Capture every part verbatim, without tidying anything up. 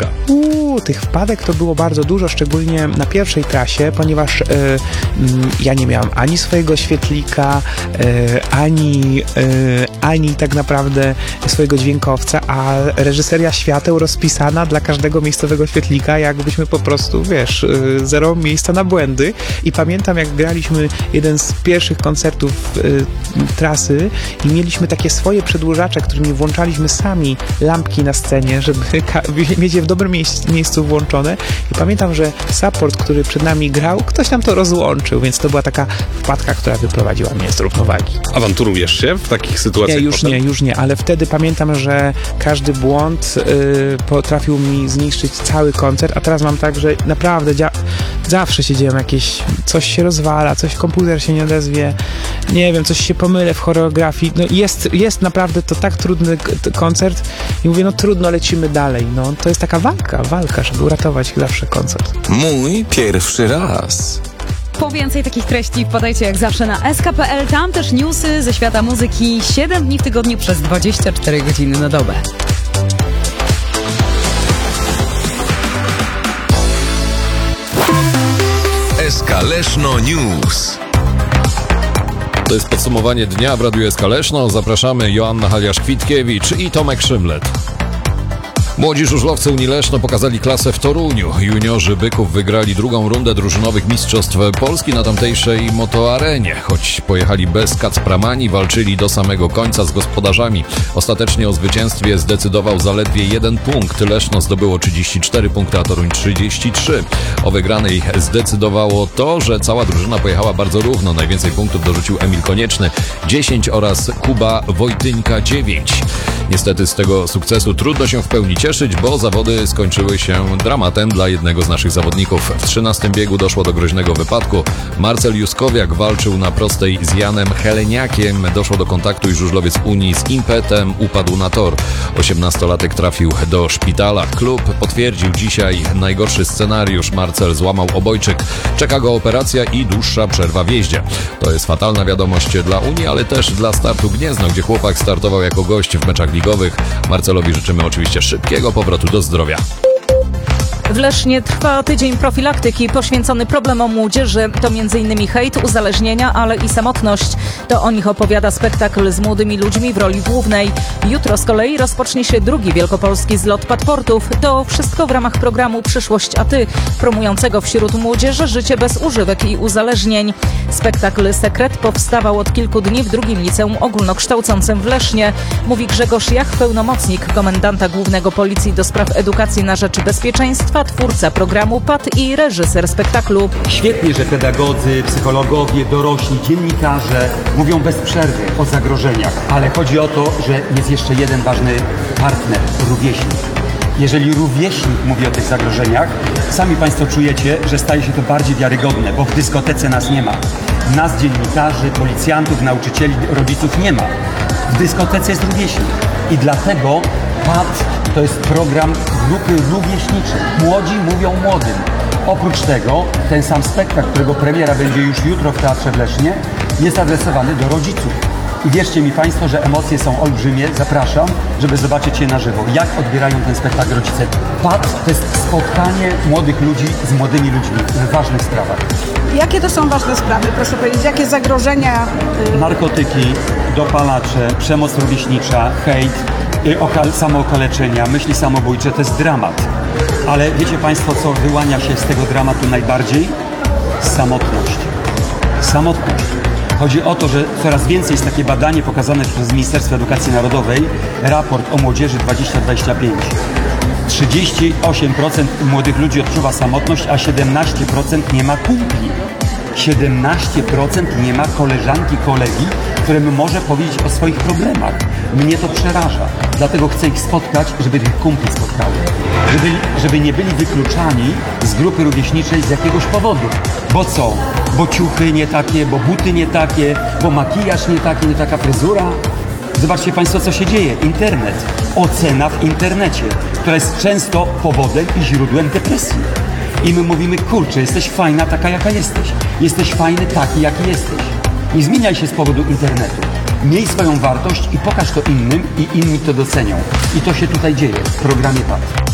wpadka? Uuu, tych wpadek to było bardzo dużo, szczególnie na pierwszej trasie, ponieważ y, y, ja nie miałam ani swojego świetlika, y, ani, y, ani tak naprawdę swojego dźwiękowca, a reżyseria świateł rozpisana dla każdego miejscowego świetlika, jakbyśmy po prostu, wiesz, y, zero miejsca na błędy. I pamiętam, jak graliśmy jeden z pierwszych koncertów y, trasy i mieliśmy takie swoje przedłużacze, którymi włączaliśmy sami lampki na scenie, żeby ka- mieć je w dobrym miejsc- miejscu włączone. I pamiętam, że support, który przed nami grał, ktoś nam to rozłączył, więc to była taka wpadka, która wyprowadziła mnie z równowagi. Awanturujesz się w takich sytuacjach? Nie, już potem? nie, już nie, ale wtedy pamiętam, że każdy błąd y, potrafił mi zniszczyć cały koncert, a teraz mam tak, że naprawdę dzia- zawsze się dzieją jakieś, coś się rozwala, coś komputer się nie odezwie, nie wiem, coś się pomylę w choreografii. No jest, jest naprawdę to tak trudny k- koncert i mówię, no trudno, lecimy dalej. No to jest taka walka, walka, żeby uratować zawsze koncert. Mój pierwszy raz. Po więcej takich treści wpadajcie jak zawsze na es ka kropka pe el, tam też newsy ze świata muzyki siedem dni w tygodniu przez dwadzieścia cztery godziny na dobę. S K Leszno News. To jest podsumowanie dnia w Radiu S K Leszno. Zapraszamy Joanna Haliarz-Kwitkiewicz i Tomek Szymlet. Młodzi żużlowcy Unii Leszno pokazali klasę w Toruniu. Juniorzy Byków wygrali drugą rundę drużynowych Mistrzostw Polski na tamtejszej motoarenie. Choć pojechali bez kacpramani, walczyli do samego końca z gospodarzami. Ostatecznie o zwycięstwie zdecydował zaledwie jeden punkt. Leszno zdobyło trzydzieści cztery punkty, a Toruń trzydzieści trzy. O wygranej zdecydowało to, że cała drużyna pojechała bardzo równo. Najwięcej punktów dorzucił Emil Konieczny dziesięć oraz Kuba Wojtyńka dziewięć. Niestety z tego sukcesu trudno się w pełni cieszyć, bo zawody skończyły się dramatem dla jednego z naszych zawodników. W trzynastym biegu doszło do groźnego wypadku. Marcel Juskowiak walczył na prostej z Janem Heleniakiem. Doszło do kontaktu i żużlowiec Unii z impetem upadł na tor. osiemnastolatek trafił do szpitala. Klub potwierdził dzisiaj najgorszy scenariusz. Marcel złamał obojczyk. Czeka go operacja i dłuższa przerwa w jeździe. To jest fatalna wiadomość dla Unii, ale też dla Startu Gniezno, gdzie chłopak startował jako gość w meczach ligowych. Marcelowi życzymy oczywiście szybkiego powrotu do zdrowia. W Lesznie trwa tydzień profilaktyki poświęcony problemom młodzieży. To między innymi hejt, uzależnienia, ale i samotność. To o nich opowiada spektakl z młodymi ludźmi w roli głównej. Jutro z kolei rozpocznie się drugi wielkopolski zlot Padportów. To wszystko w ramach programu Przyszłość a Ty, promującego wśród młodzieży życie bez używek i uzależnień. Spektakl Sekret powstawał od kilku dni w drugim liceum ogólnokształcącym w Lesznie. Mówi Grzegorz Jach, pełnomocnik komendanta głównego Policji do spraw edukacji na rzecz bezpieczeństwa, twórca programu P A T i reżyser spektaklu. Świetnie, że pedagodzy, psychologowie, dorośli, dziennikarze mówią bez przerwy o zagrożeniach, ale chodzi o to, że jest jeszcze jeden ważny partner, rówieśnik. Jeżeli rówieśnik mówi o tych zagrożeniach, sami Państwo czujecie, że staje się to bardziej wiarygodne, bo w dyskotece nas nie ma. Nas, dziennikarzy, policjantów, nauczycieli, rodziców nie ma. W dyskotece jest rówieśnik i dlatego P A T to jest program grupy rówieśniczej. Młodzi mówią młodym. Oprócz tego ten sam spektakl, którego premiera będzie już jutro w Teatrze w Lesznie, jest adresowany do rodziców. I wierzcie mi Państwo, że emocje są olbrzymie. Zapraszam, żeby zobaczyć je na żywo. Jak odbierają ten spektakl rodzice. P A T to jest spotkanie młodych ludzi z młodymi ludźmi w ważnych sprawach. Jakie to są ważne sprawy, proszę powiedzieć? Jakie zagrożenia? Narkotyki, dopalacze, przemoc rówieśnicza, hejt, okal- samookaleczenia, myśli samobójcze, to jest dramat. Ale wiecie Państwo, co wyłania się z tego dramatu najbardziej? Samotność. Samotność. Chodzi o to, że coraz więcej jest takie badanie pokazane przez Ministerstwo Edukacji Narodowej, raport o młodzieży dwadzieścia dwadzieścia pięć. trzydzieści osiem procent młodych ludzi odczuwa samotność, a siedemnaście procent nie ma kumpli. siedemnaście procent nie ma koleżanki, kolegi, któremu może powiedzieć o swoich problemach. Mnie to przeraża. Dlatego chcę ich spotkać, żeby tych kumpli spotkały. Żeby, żeby nie byli wykluczani z grupy rówieśniczej z jakiegoś powodu. Bo co? Bo ciuchy nie takie, bo buty nie takie, bo makijaż nie taki, nie taka fryzura. Zobaczcie Państwo, co się dzieje. Internet. Ocena w internecie, która jest często powodem i źródłem depresji. I my mówimy, kurczę, jesteś fajna taka, jaka jesteś. Jesteś fajny taki, jaki jesteś. Nie zmieniaj się z powodu internetu. Miej swoją wartość i pokaż to innym i inni to docenią. I to się tutaj dzieje w programie P A T.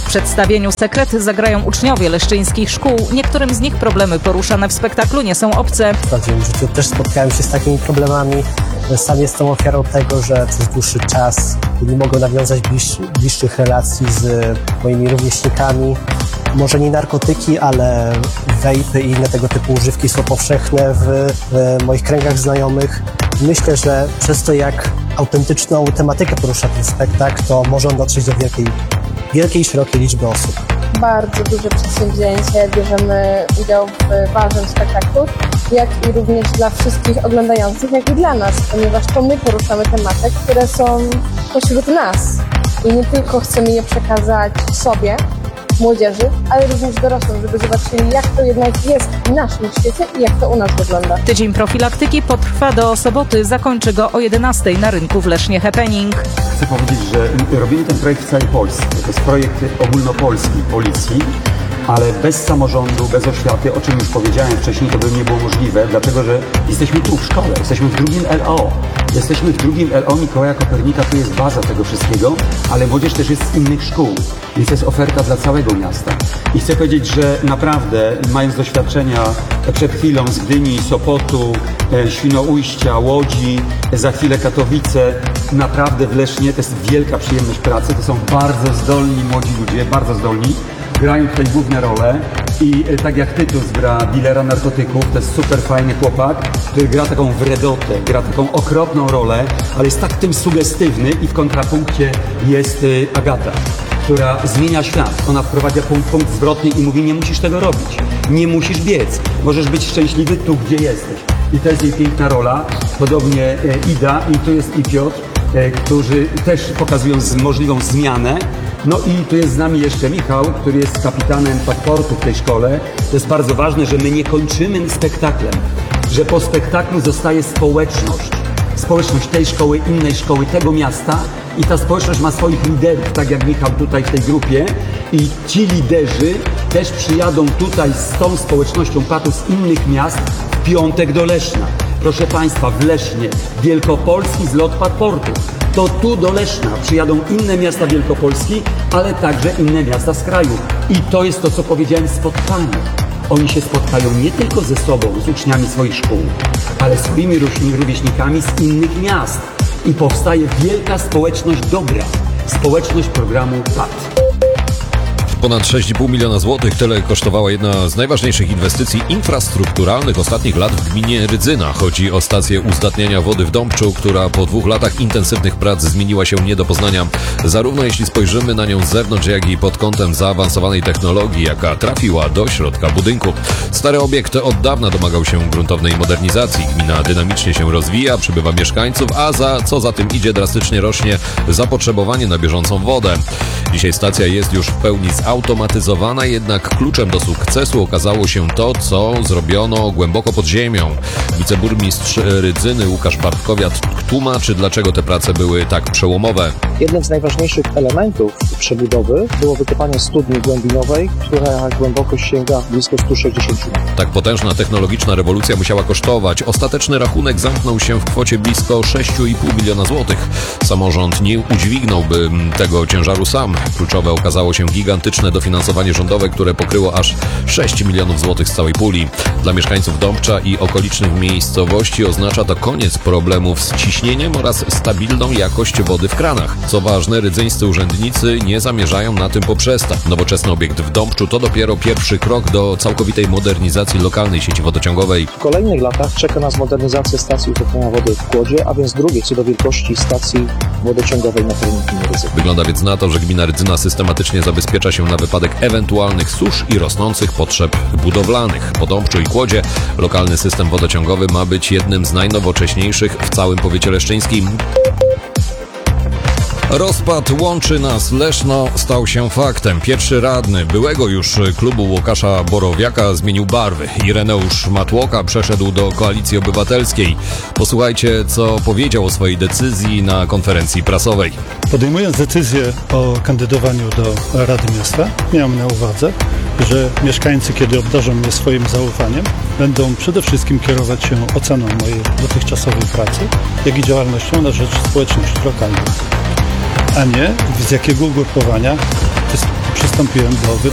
W przedstawieniu Sekrety zagrają uczniowie leszczyńskich szkół. Niektórym z nich problemy poruszane w spektaklu nie są obce. W prawdziwym życiu też spotkałem się z takimi problemami. Sam jestem ofiarą tego, że przez dłuższy czas nie mogę nawiązać bliż, bliższych relacji z moimi rówieśnikami. Może nie narkotyki, ale wejpy i inne tego typu używki są powszechne w, w moich kręgach znajomych. Myślę, że przez to, jak autentyczną tematykę porusza ten spektakl, to może on dotrzeć do wielkiej, wielkiej, szerokiej liczby osób. Bardzo duże przedsięwzięcie, bierzemy udział w ważnym spektaklu, jak i również dla wszystkich oglądających, jak i dla nas, ponieważ to my poruszamy tematy, które są pośród nas i nie tylko chcemy je przekazać sobie, młodzieży, ale również dorosłym, żeby zobaczyli, jak to jednak jest w naszym świecie i jak to u nas wygląda. Tydzień profilaktyki potrwa do soboty. Zakończy go o jedenastej na rynku w Lesznie Happening. Chcę powiedzieć, że robimy ten projekt w całej Polsce. To jest projekt ogólnopolski policji, ale bez samorządu, bez oświaty, o czym już powiedziałem wcześniej, to by nie było możliwe, dlatego że jesteśmy tu w szkole, jesteśmy w drugim L O. Jesteśmy w drugim L O Mikołaja Kopernika, to jest baza tego wszystkiego, ale młodzież też jest z innych szkół, więc to jest oferta dla całego miasta. I chcę powiedzieć, że naprawdę, mając doświadczenia przed chwilą z Gdyni, Sopotu, Świnoujścia, Łodzi, za chwilę Katowice, naprawdę w Lesznie to jest wielka przyjemność pracy, to są bardzo zdolni młodzi ludzie, bardzo zdolni. Grają tutaj główne role i tak jak Tytus gra dilera narkotyków, to jest super fajny chłopak, który gra taką wredotę, gra taką okropną rolę, ale jest tak tym sugestywny i w kontrapunkcie jest Agata, która zmienia świat. Ona wprowadza punkt, punkt zwrotny i mówi: nie musisz tego robić, nie musisz biec, możesz być szczęśliwy tu, gdzie jesteś. I to jest jej piękna rola, podobnie Ida i tu jest i Piotr, którzy też pokazują możliwą zmianę. No i tu jest z nami jeszcze Michał, który jest kapitanem paszportu w tej szkole. To jest bardzo ważne, że my nie kończymy spektaklem, że po spektaklu zostaje społeczność. Społeczność tej szkoły, innej szkoły, tego miasta i ta społeczność ma swoich liderów, tak jak Michał tutaj w tej grupie i ci liderzy też przyjadą tutaj z tą społecznością Patu z innych miast w piątek do Leszna. Proszę Państwa, w Lesznie wielkopolski zlot paszportu. To tu do Leszna przyjadą inne miasta Wielkopolski, ale także inne miasta z kraju. I to jest to, co powiedziałem, spotkanie. Oni się spotkają nie tylko ze sobą, z uczniami swoich szkół, ale swoimi rówieśnikami z innych miast. I powstaje wielka społeczność dobra, społeczność programu P A T. Ponad sześć i pół miliona złotych, tyle kosztowała jedna z najważniejszych inwestycji infrastrukturalnych ostatnich lat w gminie Rydzyna. Chodzi o stację uzdatniania wody w Dąbczu, która po dwóch latach intensywnych prac zmieniła się nie do poznania. Zarówno jeśli spojrzymy na nią z zewnątrz, jak i pod kątem zaawansowanej technologii, jaka trafiła do środka budynku. Stary obiekt od dawna domagał się gruntownej modernizacji. Gmina dynamicznie się rozwija, przybywa mieszkańców, a za co za tym idzie, drastycznie rośnie zapotrzebowanie na bieżącą wodę. Dzisiaj stacja jest już w pełni zautomatyzowana, jednak kluczem do sukcesu okazało się to, co zrobiono głęboko pod ziemią. Wiceburmistrz Rydzyny Łukasz Bartkowiat tłumaczy, dlaczego te prace były tak przełomowe. Jednym z najważniejszych elementów przebudowy było wykopanie studni głębinowej, która głębokość sięga blisko sto sześćdziesiąt metrów. Tak potężna technologiczna rewolucja musiała kosztować. Ostateczny rachunek zamknął się w kwocie blisko sześć i pół miliona złotych. Samorząd nie udźwignąłby tego ciężaru sam. Kluczowe okazało się gigantyczne dofinansowanie rządowe, które pokryło aż sześć milionów złotych z całej puli. Dla mieszkańców Dąbcza i okolicznych miejscowości oznacza to koniec problemów z ciśnieniem oraz stabilną jakość wody w kranach. Co ważne, rydzyńscy urzędnicy nie zamierzają na tym poprzestać. Nowoczesny obiekt w Dąbczu to dopiero pierwszy krok do całkowitej modernizacji lokalnej sieci wodociągowej. W kolejnych latach czeka nas modernizacja stacji uzdatniania wody w Kłodzie, a więc drugiej co do wielkości stacji wodociągowej na terenie gminy Rydzyna. Wygląda więc na to, że gmina Rydzyna systematycznie zabezpiecza się na wypadek ewentualnych susz i rosnących potrzeb budowlanych. Po Dąbczu i Kłodzie lokalny system wodociągowy ma być jednym z najnowocześniejszych w całym powiecie leszczyńskim. Rozpad Łączy Nas Leszno stał się faktem. Pierwszy radny byłego już klubu Łukasza Borowiaka zmienił barwy. Ireneusz Matłoka przeszedł do Koalicji Obywatelskiej. Posłuchajcie, co powiedział o swojej decyzji na konferencji prasowej. Podejmując decyzję o kandydowaniu do Rady Miasta, miałem na uwadze, że mieszkańcy, kiedy obdarzą mnie swoim zaufaniem, będą przede wszystkim kierować się oceną mojej dotychczasowej pracy, jak i działalnością na rzecz społeczności lokalnej, a nie z jakiego ugrupowania przystąpiłem do wydania